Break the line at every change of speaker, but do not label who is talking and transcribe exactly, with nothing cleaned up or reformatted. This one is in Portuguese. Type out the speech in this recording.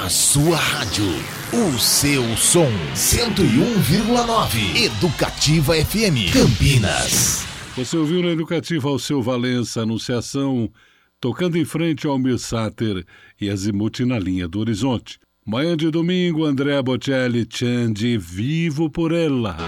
A sua rádio, o seu som, cento e um vírgula nove, Educativa F M, Campinas.
Você ouviu na Educativa Alceu Valença, Anunciação, Tocando em Frente ao Almir Sater e Azimuth na Linha do Horizonte. Manhã de domingo, André Bocelli, Chandy, Vivo por Ela.